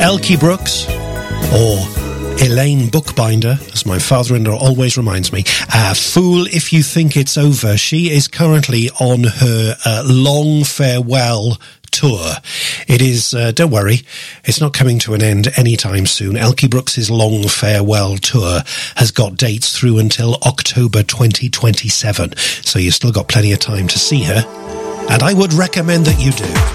Elkie Brooks, or Elaine Bookbinder, as my father-in-law always reminds me. Fool if you think it's over. She is currently on her long farewell tour. It is, don't worry, it's not coming to an end anytime soon. Elkie Brooks' long farewell tour has got dates through until October 2027, so you've still got plenty of time to see her, and I would recommend that you do.